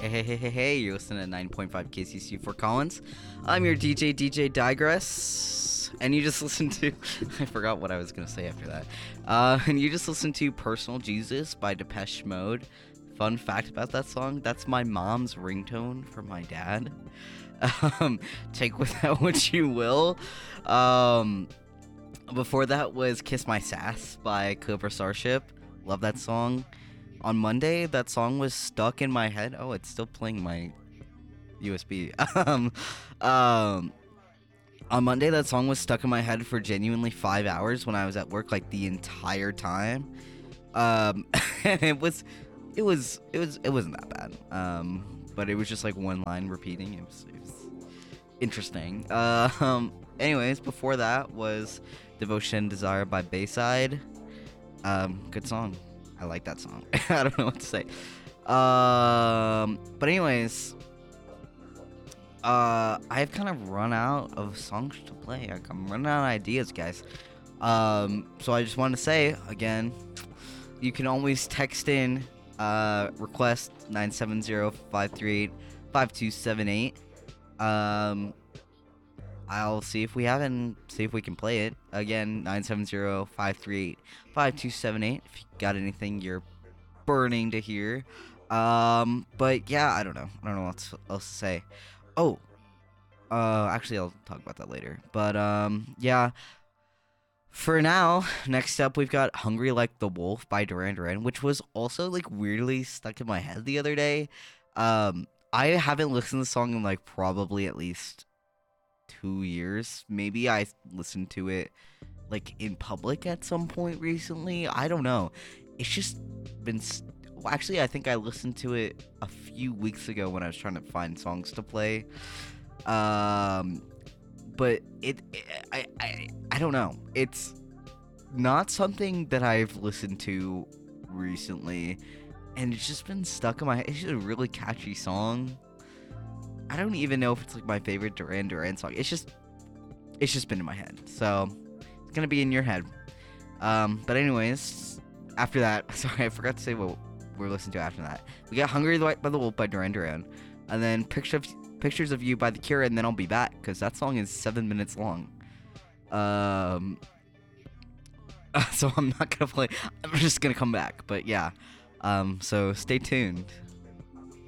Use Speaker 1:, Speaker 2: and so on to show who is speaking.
Speaker 1: Hey, you're listening to 9.5 KCC for Collins. I'm your DJ Digress. And you just listened to, I forgot what I was going to say after that. And you just listened to Personal Jesus by Depeche Mode. Fun fact about that song, that's my mom's ringtone for my dad. Take with that what you will. Before that was Kiss My Sass by Cobra Starship. Love that song. On Monday, that song was stuck in my head. Oh, it's still playing my USB. On Monday, that song was stuck in my head for genuinely 5 hours when I was at work, like the entire time. And it wasn't that bad. But it was just like one line repeating. It was interesting. Anyways, before that was Devotion Desire by Bayside. Good song. I like that song. I don't know what to say. But anyways, I've kind of run out of songs to play. I'm running out of ideas, guys. So I just wanted to say again, you can always text in request 970-538-5278. I'll see if we can play it. Again, 970-538-5278. If you got anything you're burning to hear. But yeah, I don't know what else to say. Oh, actually I'll talk about that later. But yeah. For now, next up we've got Hungry Like the Wolf by Duran Duran, which was also like weirdly stuck in my head the other day. I haven't listened to the song in like probably at least 2 years. Maybe I listened to it like in public at some point recently. I don't know. It's just been actually I think I listened to it a few weeks ago when I was trying to find songs to play. But I don't know. It's not something that I've listened to recently, and it's just been stuck in my head. It's just a really catchy song. I don't even know if it's like my favorite Duran Duran song. It's just been in my head. So it's gonna be in your head. But anyways, after that, sorry, I forgot to say what we're listening to after that. We got Hungry Like by the Wolf by Duran Duran, and then Pictures of You by The Cure, and then I'll be back because that song is 7 minutes long. So I'm not gonna play. I'm just gonna come back. But yeah. So stay tuned.